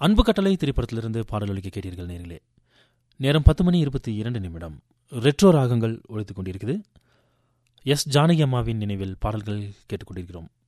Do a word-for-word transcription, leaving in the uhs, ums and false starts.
அன்பு கட்டளை திரைப்படத்திலிருந்து பாடலொலிக்க கேட்டீர்கள் நேர்களே. நேரம் பத்து மணி இருபத்தி இரண்டு நிமிடம். ரெட்ரோ ராகங்கள் ஒழித்துக் கொண்டிருக்குது. எஸ் ஜானகி அம்மாவின் நினைவில் பாடல்கள் கேட்டுக்கொண்டிருக்கிறோம்.